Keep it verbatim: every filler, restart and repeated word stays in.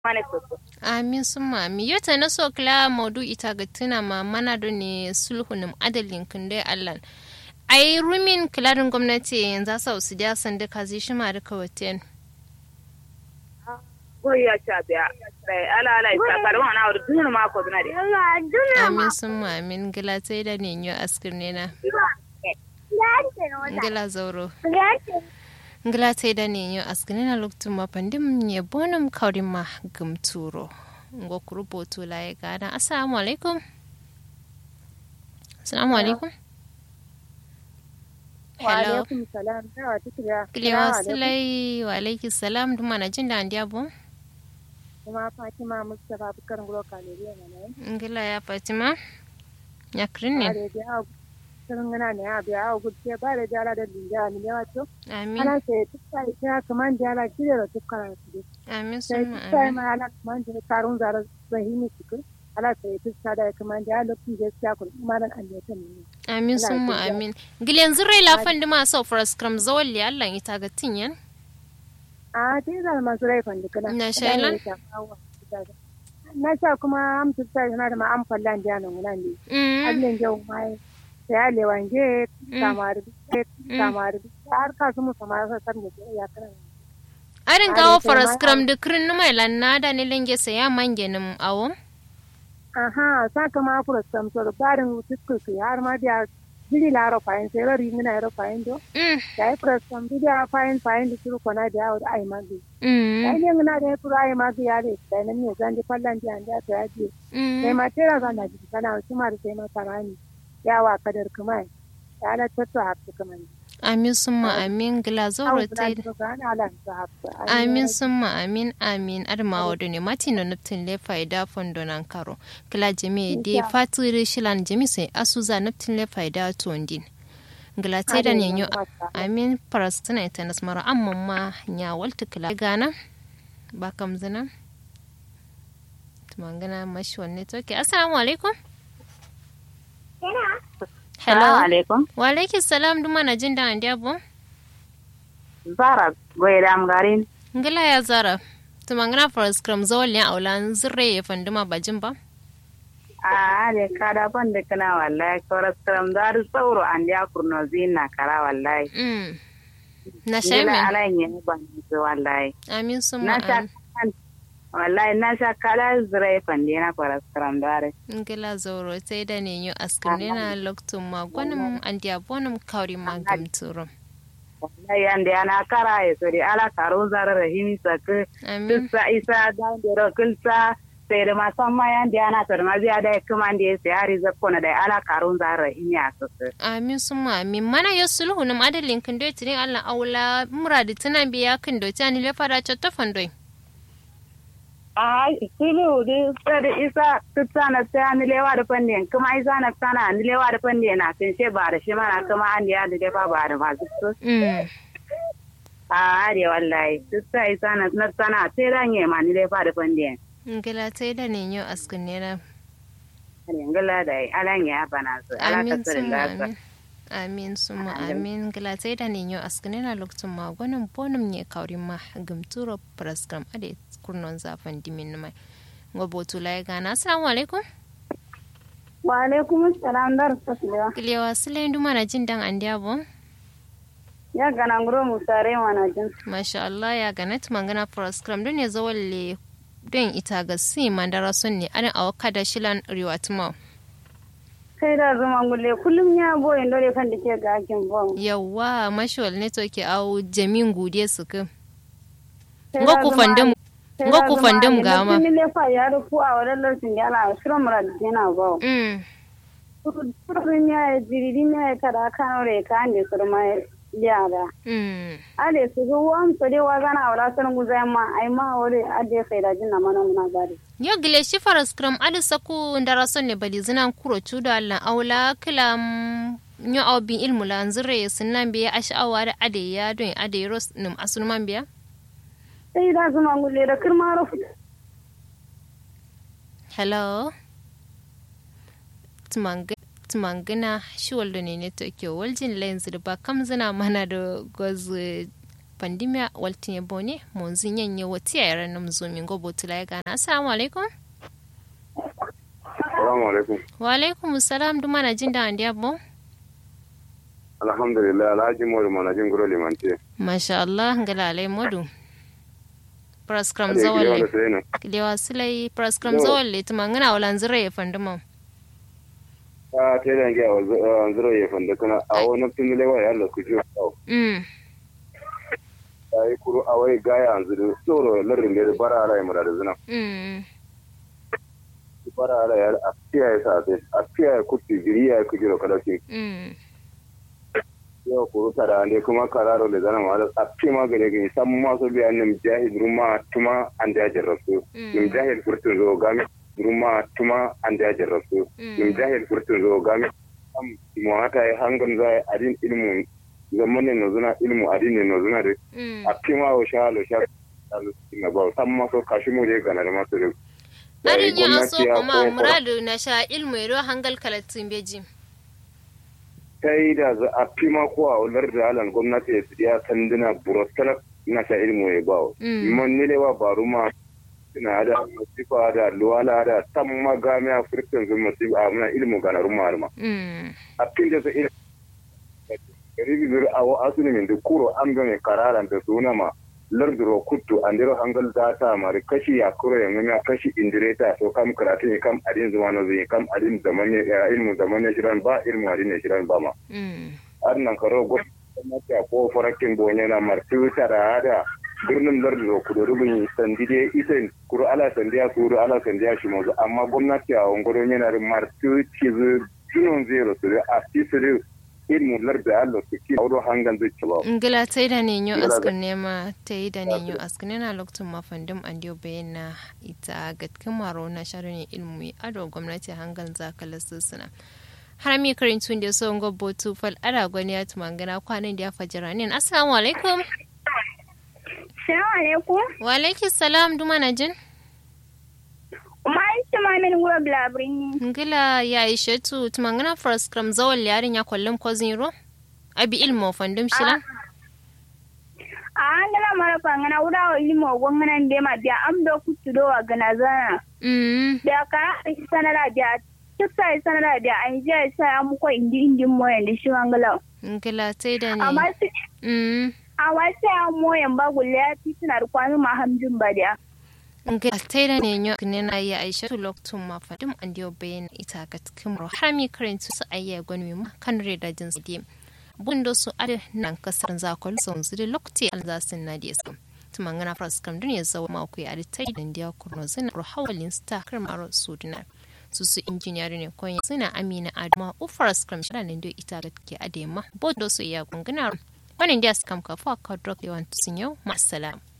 mane soto Amin summa mi yota na so kla maudu ita ga tuna ma mana do ne sulhunum adalin kunde Allah. Ai rumin kilarin gwamnati yanzu sa su da sanda kazi shi ma da kawaten. goya cha biya sai ala ala isa karwa na wuri dun ma ko duna de Amin summa amin gila sai da ne yo askir ne na. Gila zauro. Ngila sai da ne yo askir ne na lokacin ma pandim ne bonum kaurin ma gumturo. Ngo kuruboto la ya gana. Assalamu alaikum. Assalamu alaikum. Wa Hello. alaikum salam. Tawa tikira. Kilewa silai wa alaiki salam duma na jin da an diabo. Kuma Fatima Mustafa Bukar Ngolo Kaleriya ne. Ngila ya Fatima. Ya krinne. Are da sun ngana ne a biya a gudje ba da jala da dinga ne ne wato. Amin. Ana sai tukka ita kaman jala kire da tukka ne. Amin Sai summa tukka amin. ma ana kaman da karun zara zahimi tuku. Ala sai tukka da kaman jala lokacin da ya ku malan annata ne. Amin Allah summa ya amin. Gilen zirrai lafan dima so for scrum zawalli Allah ita ga tinyan. A sai da masu rai fandi kana. Na shailan? Na sha kuma am tukka yana da ma am fallan jana ngana ne. Mm. Allah ya mai sai lewange kamar kamar har ka su mu kamar sa san da ya kana Arin Are gawo sai for ma- scrum de krin numai lannada ne lenge se ya mangenim awo. aha saka ma furo sam so barin tukku ki har ma dia dili la ro fain sai ro ringina ro fain do Mm. dai furo sam dia fain fain di turu kona dia wa ai magi Mm. dai ne ngina dai furo ai magi ya dai dai nan ne zan di fallan dia anda ta ya ji sai Mm. ma tera zan da ji kana su ma da sai ma tarani ya wa kadar kuma ya la tatto hakku kuma Amin summa amin gila zoro tai. Amin summa amin amin adma wado ne mati no nuptin le faida fondo nan karo kila jemi de fatiri shilan jemi sai asuza nuptin le faida tondin gila tai da ne yo amin parastina itanas mara amma ma nya walta kila gana ba kam zina tumangana mashi wanne toke assalamu alaikum hello assalamu alaikum wa alaikum salam duma na jin da an diabo zara goye da amgarin ngila ya zara tumangana for scrum zawal ya aulan zirre ya fanduma bajin ba a ne kada ban da kana wallahi koras karam dar sauro an dia kurno zina kara wallahi mm na Ngila shaimin ala yin ban so wallahi amin summa na sha amin wallahi na sha kala zrai fande na koras karam dare ngila zoro sai da ne yo askune na loktum ma gwanim an diabonum kauri ma gamturum wallahi ande ana kara e sori ala karo zara rahimi sak amin sa isa da ndero kulsa sai da masamma yan da ana tar ma biya da kuma ande sai hari zakko na da ala karo zara rahimi a sosai amin summa amin mana yo sulhu num adalin kin do tirin Allah aula muradi tana biya kin do tani le fara chatta fandoi a sulu di sai da isa tsana ta ni lewa da fande kuma isa na tsana ni lewa da fande na tin she ba da shi mana kuma an da da fa ba da ma su mm a are wallahi sai isa na na tsana sai ran ye ma ni lewa da fande ngila sai da ne yo askune na ngala da ala ya bana su ala ta amin tsare summa da amin amin summa Amin. amin gila sai da ne yo askune na loktum ma gwanim bonum ne kauri ma gamturo praskram ade kurnon zafan dimin mai ngobotu lai gana assalamu alaikum wa alaikum assalam dar tasliya kilewa sile nduma na jin dan andiabo ya gana ngro mu tare wana jin masha Allah ya ganat mangana praskram don ne zawalle don ita ga si mandara sun ne ana awaka da shilan riwatuma kai da zuma gulle kullum ya boye dole kan dake ga hakin bon yawa mashwal ne to ke awu jamin gude su ku ngo ku fandum ngo ku fandum gama ni le fa ya ku a wannan lokacin ya la shirin murad yana ba mm kurun ya jiridi ne kada kan re kan de surma yara mm ade su go wan so de wa gana wala san guzai ma ai ma wore ade sai da jinna mana muna gari yo gile shi praskram ade saku ndara son ne bali zinan kuro chuda Allah aula kilam nyo awbi ilmu lanzire sunan biya ash'awa da ade ya don ade ros num asunman biya sai da zuma gulle da kirma rafu hello tumanga tumangana shi waldo ne ne to ke waljin lens da ba kam zina mana da gozu pandemia waltin bone mun zinyen wati yaran nam zumin gobo tilai gana assalamu alaikum assalamu alaikum wa alaikum assalam duma na jin da andiya bo alhamdulillah alhaji modu manajin guro limante masha Allah ngala alai modu praskram zawalle lewa silai praskram zawalle tuma ngana walan zire ya fanduma a te da ngi a zire ya fanda kana a wani tun lewa ya Allah ku ji mm ai kuro awai gaya anzuru soro larin da bara ala mu da zina mm bara ala ya afiya ya sa sai afiya ku tigiriya ku jiro kada ki mm yau kuro tara ne kuma kararo da zana ma a fi magane gani san masu biya nim jahil ruma tuma an da jarrasu nim jahil furtun zo game ruma tuma an da jarrasu nim jahil furtun zo game am mu hata yi hangan zai adin ilmu zamanin no zuna ilmu adin ne no zuna de a fi ma o sha lo sha na ba san masu kashimu de gana da masu de arin ya so kuma muradu na sha ilmu ero hangal kalatin beji ta yi da za a fi mako a ular da halan gwamnati ya tsiya sanduna burostana na sha ilmu ya bawo. Man nile wa baru ma suna da masifa da luwala da san magami a furtun zun masifa a muna ilmu gana ruma harma. A fin da su ilmu. Ribi zuru a wa asu ne min da kuro an game kararan da suna ma larduro kuttu an dero hangal data mari kashi ya kuro ya ngana kashi indireta so kam karatu ne kam adin zuma no zai kam adin zaman ya ilmu zaman ya shiran ba ilmu adin ne shiran ba ma mm annan karo go na ta ko farakin bonya na martu tara da birnin larduro kudo rubun sandide isen kuro ala sandiya kuro ala sandiya shi mazu amma gwamnati a ngoro yana da martu cizu tunon zero su a tisiri ilmu larda allo suke auro hangan zai ci ba ngila tai da ne nyo askan ne ma tai da ne nyo askan na lokacin mafandum an dio bayana ita gatkin maro na sharin ilmu ado gwamnati hangan zakala susuna har mi karin tun da so ngo botu fal ada gwani ya tumangana kwanan da ya fajira ne assalamu alaikum assalamu alaikum wa alaikum salam duma na jin Mai tumamin wura blabrin. Ngila ya ishe tu tumangana first cram zawal yarin ya kwallon kozin ro? Abi ilmo fandum shila? A ngala mara pangana wura wa ilmo gwangana ndema biya amdo kutudo wa ganazana. Mm. Biya kara sanara biya tuksa sanara biya anje sai amuko indi indi moyen di shiwangala. Ngila tai da ne. Amma si Mm. a wase amoyen bagulle ya titina rukwani mahamjin badiya. Nga taida ne nyo kinena ya Aisha tu loktum ma fadum andio bayan ita ga cikin ro harami karin su ayya gwanmi ma kan reda jin sidi bundo su ade nan kasar zakon son su de lokti alzasin na diesum tumangana fras kam duniya zawa ma ku ya tai dan dia kurno zina ro hawalin sta karmaro sudina su su engineer ne kon suna Amina Adama u fras kam shida ne do ita ga ke ade ma bundo su ya gungana wannan dia skam ka fa ka drop yawan tusinyo masalam